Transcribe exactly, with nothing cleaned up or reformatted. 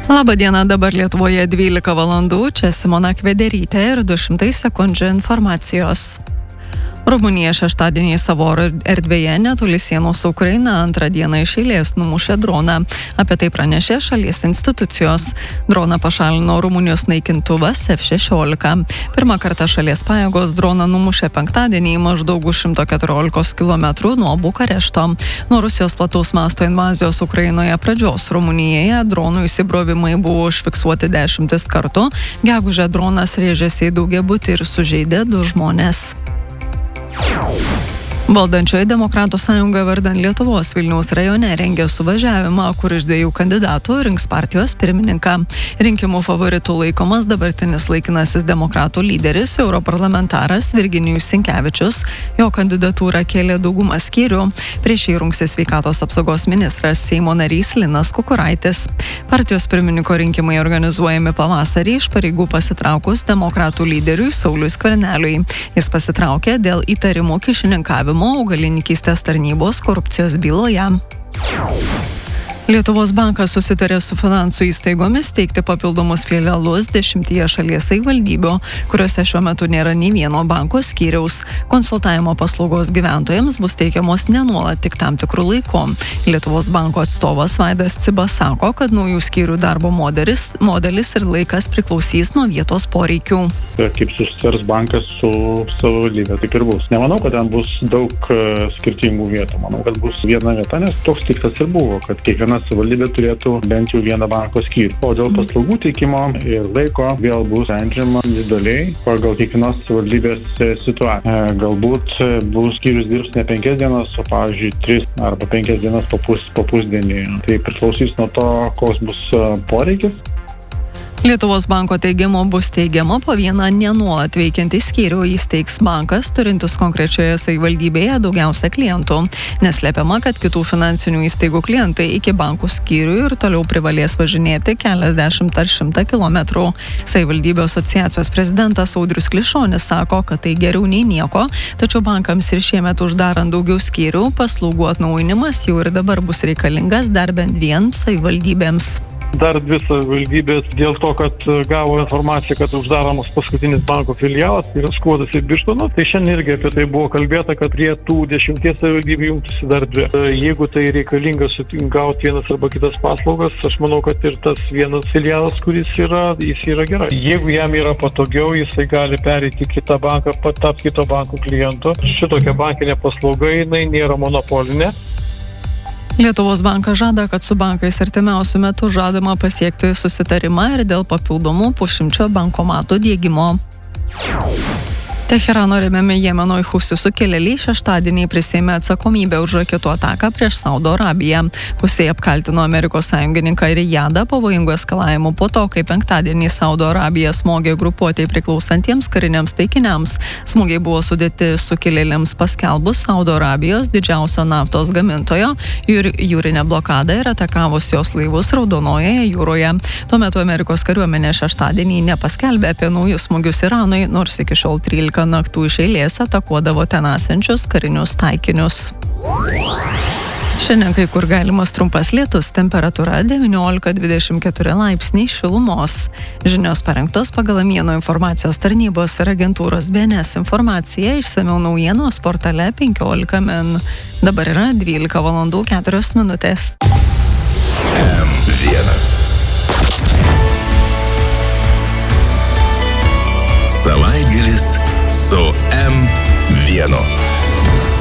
Labą dieną, dabar Lietuvoje dvylika valandų, čia Simona Kvederytė ir du šimtai sekundžių informacijos. Rumunija šeštadienį savo erdvėje netoli sienos su Ukraina antrą dieną iš eilės numušė droną. Apie tai pranešė šalies institucijos. Droną pašalino Rumunijos naikintuvas F šešiolika. Pirmą kartą šalies pajėgos droną numušė penktadienį maždaug už šimto keturiolikos kilometrų nuo Bukarešto. Nuo Rusijos plataus masto invazijos Ukrainoje pradžios Rumunijoje dronų įsibrovimai buvo užfiksuoti dešimtis kartų. Gegužę dronas rėžėsi į daugiabutį ir sužeidė du žmones. Valdančioji Demokratų sąjunga vardan Lietuvos Vilniaus rajone rengia suvažiavimą, kur iš dviejų kandidatų rinks partijos pirmininką. Rinkimų favoritų laikomas dabartinis laikinasis demokratų lyderis, europarlamentaras Virginijus Sinkevičius. Jo kandidatūrą kėlė dauguma skyrių. Prieš jį rungsis sveikatos apsaugos ministras, Seimo narys Linas Kukuraitis. Partijos pirmininko rinkimai organizuojami pavasarį iš pareigų pasitraukus demokratų lyderiui Sauliui Skverneliui. Jis pasitraukė dėl įtarimų kyšininkavimo augalininkystės tarnybos korupcijos byloje. Lietuvos bankas susitarė su finansų įstaigomis teikti papildomus filialus dešimtyje šalies savivaldybių, kuriuose šiuo metu nėra nei vieno banko skyriaus. Konsultavimo paslaugos gyventojams bus teikiamos ne nuolat, tik tam tikrų laikų. Lietuvos banko atstovas Vaidas Cibas sako, kad naujų skyrių darbo modelis, modelis ir laikas priklausys nuo vietos poreikių. Kaip susitars bankas su savivaldybė, taip ir bus. Nemanau, kad ten bus daug uh, skirtingų vietų. Manau, kad bus viena vieta, nes toks tikslas ir buvo, kad kiekviena savivaldybė turėtų bent jau vieną banko skyrių. O dėl paslaugų teikimo ir laiko vėl bus sprendžiama individualiai pagal kiekvienos savivaldybės situaciją. Galbūt bus skyrius dirbs ne penkias dienas, o pavyzdžiui tris arba penkias dienas po, pus, po pusdienį. Tai priklausys nuo to, koks bus poreikis. Lietuvos banko teigimu bus teigiama po vieną nenuolat veikiantį skyrių įsteigs bankas, turintis konkrečioje savivaldybėje daugiausia klientų. Neslepiama, kad kitų finansinių įstaigų klientai iki bankų skyrių ir toliau privalės važinėti keliasdešimt ar šimtą kilometrų. Savivaldybių asociacijos prezidentas Audrius Klišonis sako, kad tai geriau nei nieko, tačiau bankams ir šiemet uždarant daugiau skyrių, paslaugų atnaujinimas jau ir dabar bus reikalingas dar bent dviem savivaldybėms. Dar dvi savivaldybės dėl to, kad gavo informaciją, kad uždaromas paskutinis banko filialas, tai yra Skuodas ir Birštonas. Tai šiandien irgi apie tai buvo kalbėta, kad prie tų dešimties savivaldybių jungtųsi dar dvi. Jeigu tai reikalingas gauti vienas arba kitas paslaugas, aš manau, kad ir tas vienas filialas, kuris yra, jis yra gerai. Jeigu jam yra patogiau, jisai gali pereiti kitą banką, tapti kito banko klientu. Šitokia bankinė paslauga, jinai nėra monopolinė. Lietuvos bankas žada, kad su bankais artimiausiu metu žadama pasiekti susitarimą ir dėl papildomų pusšimčio bankomatų diegimo. Teherano remiami Jemeno Husių sukilėliai šeštadienį prisiėmė atsakomybę už raketų ataką prieš Saudo Arabiją. Husiai apkaltino Amerikos sąjungininką Rijadą pavojingų eskalavimu po to, kai penktadienį Saudo Arabija smogė grupuotei priklausantiems kariniams taikiniams. Smūgiai buvo sudėti sukilėliams paskelbus Saudo Arabijos didžiausio naftos gamintojo jūr, jūrinę blokadą ir atakavus jos laivus Raudonojoje jūroje. Tuo metu Amerikos kariuomenė šeštadienį nepaskelbė apie naujus smūgius Iranui, nors iki šiol trylika naktų iš eilės atakuodavo ten esančius karinius taikinius. Šiandien kai kur galimas trumpas lietus, temperatūra devyniolika dvidešimt keturi laipsniai šilumos. Žinios parengtos pagal Amieno informacijos tarnybos ir agentūros B N S informaciją, išsamiau naujienos portale penkiolika min. Dabar yra dvylika valandų keturios minutės. M vienas. Savaitgalis su M vienu.